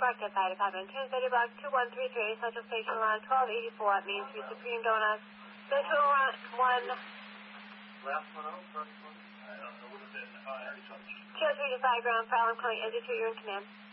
Broadcast Fire Department, Transit Block 2133, Central Station Line 1284, Main Street, Supreme Donuts. Go to one. Last one out, first one? I don't know. It would have been, 203 to 5 ground, file. I'm calling Entity 2, you're in command.